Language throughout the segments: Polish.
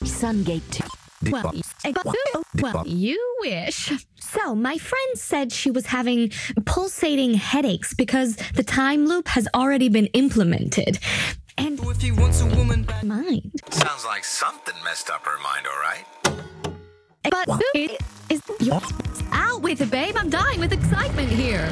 Sungate 2. Well, you wish. So, my friend said she was having pulsating headaches because the time loop has already been implemented. And If he wants a woman back. mind. Sounds like something messed up her mind, all right? But it is out with it, babe. I'm dying with excitement here.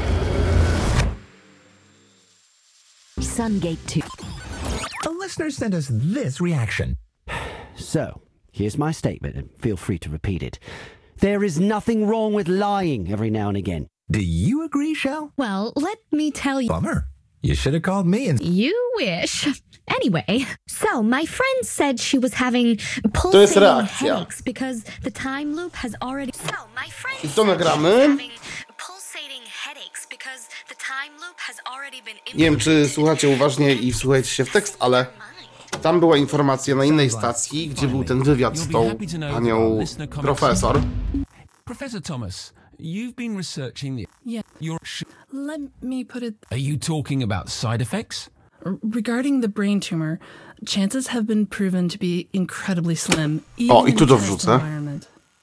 Sungate 2. A listener sent us this reaction. So, here's my statement, and feel free to repeat it. There is nothing wrong with lying every now and again. Do you agree, Shell? Well, let me tell you. Bummer. You should have called me and... You wish. Anyway, so my friend said she was having jest pulsating reakcja. headaches because the time loop has already. So my friend I to said she was nagramy. having pulsating headaches because the time loop has already been Nie wiem, czy słuchacie uważnie i wsłuchajcie się w tekst, ale tam była informacja na innej stacji, gdzie był ten wywiad z tą panią profesor. Professor Thomas, you've been researching the... Yeah. Let me put it Are you talking about side effects? regarding the brain tumor. Chances have been proven to be incredibly slim. O, i even tu in to test wrzucę. environment.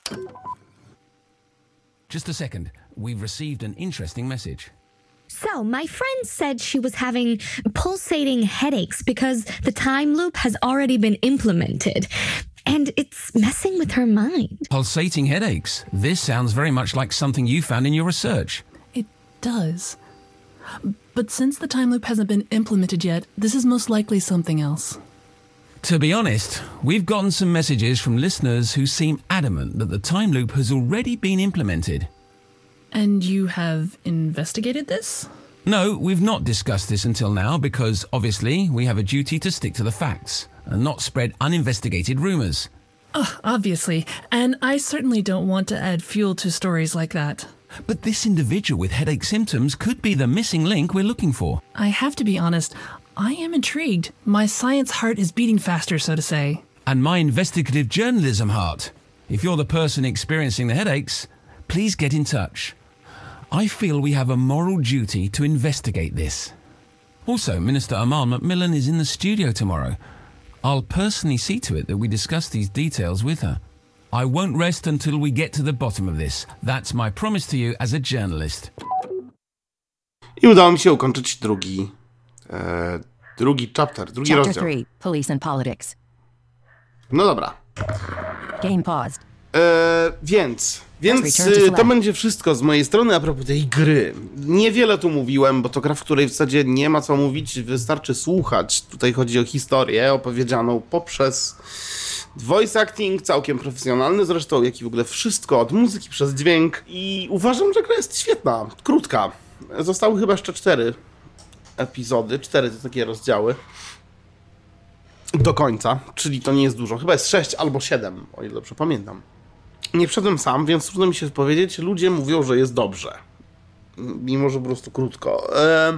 Just a second. We've received an interesting message. So my friend said she was having pulsating headaches because the time loop has already been implemented. And it's messing with her mind. Pulsating headaches. This sounds very much like something you found in your research. It does. But since the time loop hasn't been implemented yet, this is most likely something else. To be honest, we've gotten some messages from listeners who seem adamant that the time loop has already been implemented. And you have investigated this? No, we've not discussed this until now because, obviously, we have a duty to stick to the facts and not spread uninvestigated rumours. Obviously. And I certainly don't want to add fuel to stories like that. But this individual with headache symptoms could be the missing link we're looking for. I have to be honest, I am intrigued. My science heart is beating faster, so to say. And my investigative journalism heart. If you're the person experiencing the headaches, please get in touch. I feel we have a moral duty to investigate this. Also, Minister Amal Macmillan is in the studio tomorrow. I'll personally see to it that we discuss these details with her. I won't rest until we get to the bottom of this. That's my promise to you as a journalist. I udało mi się ukończyć drugi chapter, drugi Chapter rozdział. 3. Police and Politics. No dobra. Game paused. Więc return to to flag. będzie wszystko z mojej strony a propos tej gry. Niewiele tu mówiłem, bo to gra, w której w zasadzie nie ma co mówić, wystarczy słuchać. Tutaj chodzi o historię opowiedzianą poprzez voice acting, całkiem profesjonalny zresztą, jak i w ogóle wszystko, od muzyki przez dźwięk. I uważam, że gra jest świetna, krótka. Zostały chyba jeszcze 4 epizody, 4 to takie rozdziały do końca, czyli to nie jest dużo. Chyba jest 6 albo 7, o ile dobrze pamiętam. Nie wszedłem sam, więc trudno mi się powiedzieć. Ludzie mówią, że jest dobrze. Mimo, że po prostu krótko.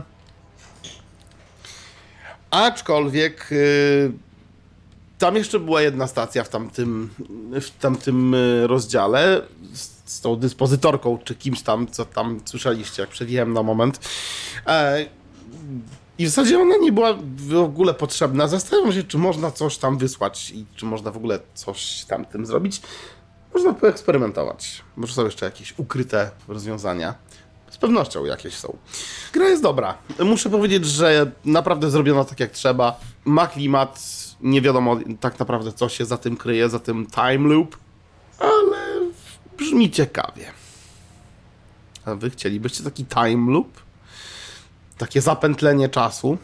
Aczkolwiek tam jeszcze była jedna stacja w tamtym rozdziale z tą dyspozytorką, czy kimś tam, co tam słyszeliście, jak przewijałem na moment. I w zasadzie ona nie była w ogóle potrzebna. Zastanawiam się, czy można coś tam wysłać i czy można w ogóle coś tam tym zrobić. Można poeksperymentować. Może są jeszcze jakieś ukryte rozwiązania. Z pewnością jakieś są. Gra jest dobra. Muszę powiedzieć, że naprawdę zrobiona tak jak trzeba. Ma klimat. Nie wiadomo tak naprawdę, co się za tym kryje, za tym time loop. Ale brzmi ciekawie. A wy chcielibyście taki time loop? Takie zapętlenie czasu,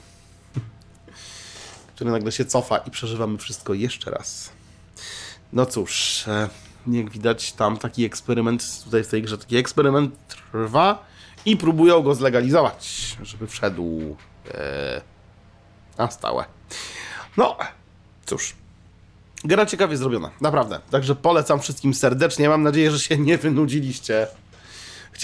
które nagle się cofa i przeżywamy wszystko jeszcze raz. No cóż, jak widać tam taki eksperyment, tutaj w tej grze taki eksperyment trwa i próbują go zlegalizować, żeby wszedł na stałe. No, cóż, gra ciekawie zrobiona, naprawdę. Także polecam wszystkim serdecznie, mam nadzieję, że się nie wynudziliście.